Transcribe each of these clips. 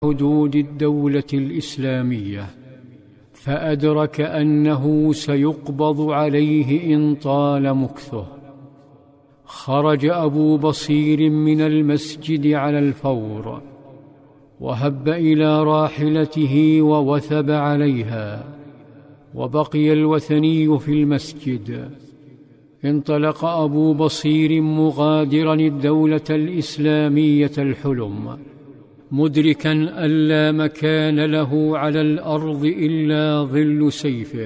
حدود الدولة الإسلامية، فأدرك أنه سيقبض عليه إن طال مكثه. خرج أبو بصير من المسجد على الفور، وهب إلى راحلته ووثب عليها، وبقي الوثني في المسجد. انطلق أبو بصير مغادرا الدولة الإسلامية الحلم، مدركا أن لا مكان له على الأرض إلا ظل سيفه،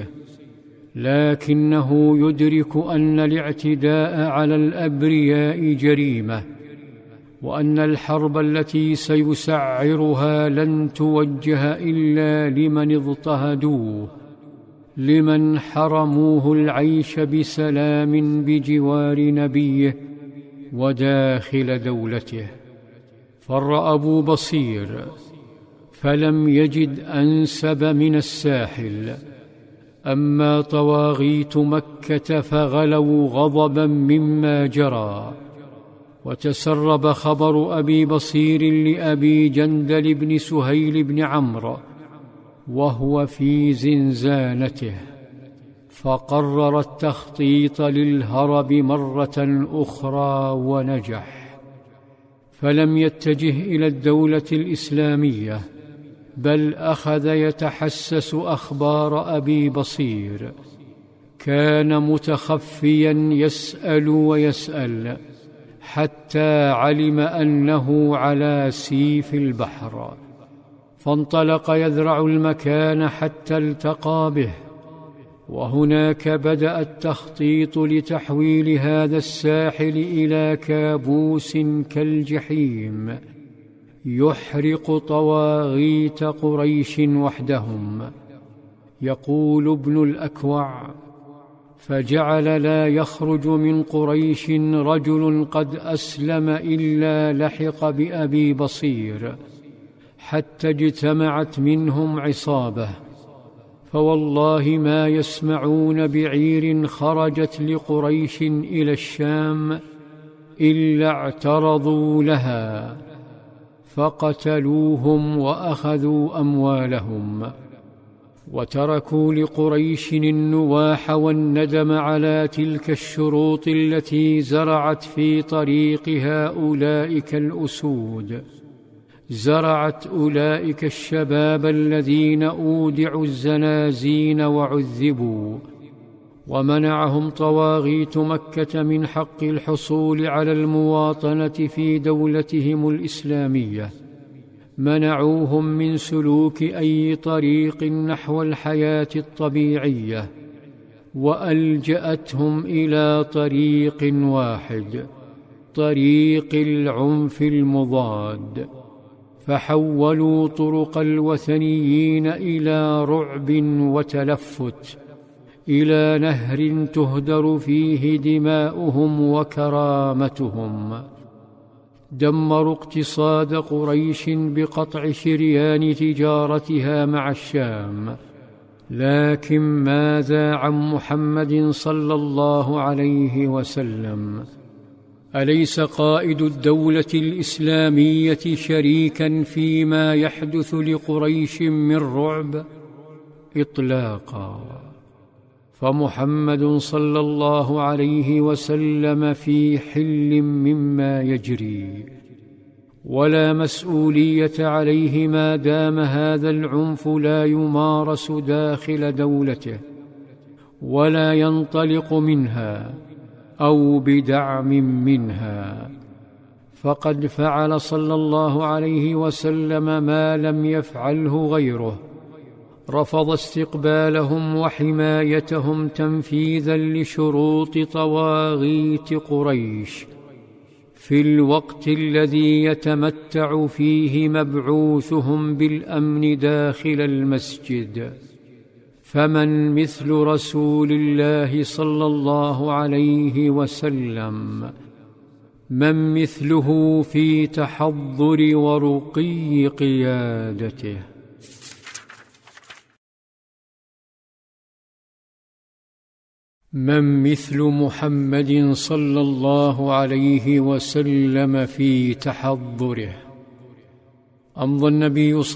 لكنه يدرك أن الاعتداء على الأبرياء جريمة، وأن الحرب التي سيسعرها لن توجه إلا لمن اضطهدوه، لمن حرموه العيش بسلام بجوار نبيه وداخل دولته. فر أبو بصير فلم يجد أنسب من الساحل. أما طواغيت مكة فغلوا غضبا مما جرى، وتسرب خبر أبي بصير لأبي جندل بن سهيل بن عمرو وهو في زنزانته، فقرر التخطيط للهرب مرة أخرى ونجح. فلم يتجه إلى الدولة الإسلامية، بل أخذ يتحسس أخبار أبي بصير. كان متخفيا يسأل ويسأل حتى علم أنه على سيف البحر، فانطلق يذرع المكان حتى التقى به، وهناك بدأ التخطيط لتحويل هذا الساحل إلى كابوس كالجحيم يحرق طواغيت قريش وحدهم. يقول ابن الأكوع: فجعل لا يخرج من قريش رجل قد أسلم إلا لحق بأبي بصير، حتى اجتمعت منهم عصابة، فوالله ما يسمعون بعير خرجت لقريش إلى الشام إلا اعترضوا لها، فقتلوهم وأخذوا أموالهم، وتركوا لقريش النواح والندم على تلك الشروط التي زرعت في طريق هؤلاء الأسود، زرعت أولئك الشباب الذين أودعوا الزنازين وعذبوا، ومنعهم طواغيت مكة من حق الحصول على المواطنة في دولتهم الإسلامية. منعوهم من سلوك أي طريق نحو الحياة الطبيعية، وألجأتهم إلى طريق واحد، طريق العنف المضاد، فحولوا طرق الوثنيين إلى رعب وتلفت، إلى نهر تهدر فيه دماؤهم وكرامتهم. دمروا اقتصاد قريش بقطع شريان تجارتها مع الشام. لكن ماذا عن محمد صلى الله عليه وسلم؟ أليس قائد الدولة الإسلامية شريكا فيما يحدث لقريش من رعب؟ إطلاقا. فمحمد صلى الله عليه وسلم في حل مما يجري، ولا مسؤولية عليه ما دام هذا العنف لا يمارس داخل دولته، ولا ينطلق منها أو بدعم منها. فقد فعل صلى الله عليه وسلم ما لم يفعله غيره، رفض استقبالهم وحمايتهم تنفيذا لشروط طواغيت قريش، في الوقت الذي يتمتع فيه مبعوثهم بالأمن داخل المسجد. فمن مثل رسول الله صلى الله عليه وسلم؟ من مثله في تحضر ورقي قيادته؟ من مثل محمد صلى الله عليه وسلم في تحضره؟ أمضى النبي